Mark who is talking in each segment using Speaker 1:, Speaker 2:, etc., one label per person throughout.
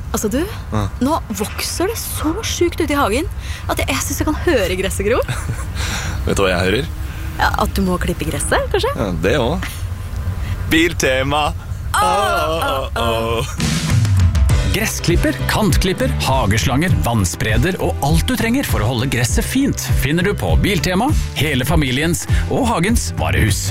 Speaker 1: Altså du, nå vokser det så sjukt ut I hagen at jeg synes jeg kan høre gresset gro.
Speaker 2: Vet du hva jeg hører?
Speaker 1: Ja, at du må klippe gresset, kanskje?
Speaker 2: Ja, det også. Biltema!
Speaker 3: Gressklipper, kantklipper, hageslanger, vannspreder og alt du trenger for å holde gresset fint finner du på Biltema, hele familiens og hagens varehus.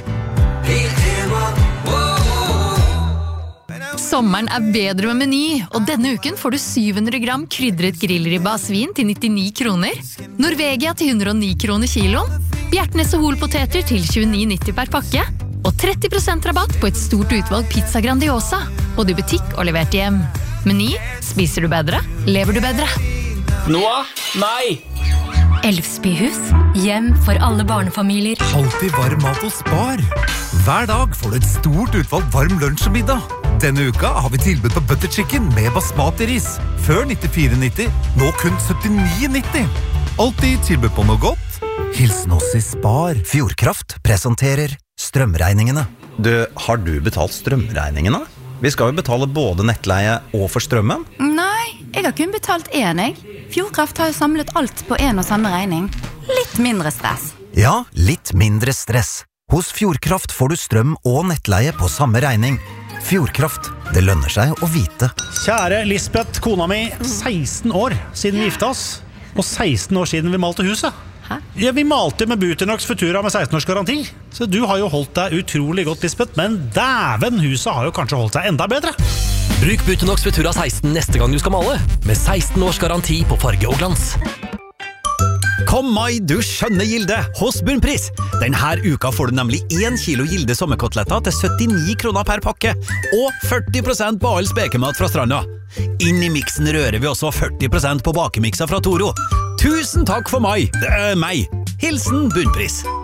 Speaker 4: Sommeren bedre med Meny, og denne uken får du 700 gram krydret grillribba av svin til 99 kroner, Norvegia til 109 kroner kiloen, Bjertnæs og Holpoteter til 29,90 per pakke, og 30% rabatt på et stort utvalg pizza Grandiosa, både I butikk og levert hjem. Meny, spiser du bedre, lever du bedre.
Speaker 3: Noah, nei!
Speaker 5: Elfsbyhus, hjem for alle barnefamilier.
Speaker 6: Alltid varm mat hos Spar. Hver dag får du et stort utvalg varm lunsj og middag. Denne uka har vi tilbud på butter chicken med basmati-ris. Før 94,90, nå kun 79,90. Alltid tilbud på noe godt. Hilsen oss I Spar.
Speaker 7: Fjordkraft presenterer strømregningene. Du, har du betalt strømregningene? Vi skal jo betale både nettleie og for strømmen.
Speaker 8: Nei, jeg har kun betalt én, jeg. Fjordkraft har jo samlet alt på en og samme regning. Litt mindre stress.
Speaker 7: Ja, litt mindre stress. Hos Fjordkraft får du strøm og nettleie på samme regning. Fjordkraft, det lønner seg å vite.
Speaker 9: Kjære Lisbeth, kona mi, 16 år siden vi gifta oss. Og 16 år siden vi malte huset. Ja, vi malte med Buternox Futura med 16 års garanti. Så du har jo holdt deg utrolig godt, Lisbeth. Men dæven, huset har jo kanskje holdt seg enda bedre.
Speaker 10: Bruk Buternox Futura 16 neste gang du skal male, med 16 års garanti på farge og glans.
Speaker 11: Kom mai, du skjønne Gilde, hos Bunnpris. Denne uka får du nemlig 1 kilo Gilde sommerkoteletter til 79 kroner per pakke, og 40% på all spekemat fra stranda. Inn I miksen rører vi også 40% på bakemikser fra Toro. Tusen takk for meg. Hilsen Bunnpris.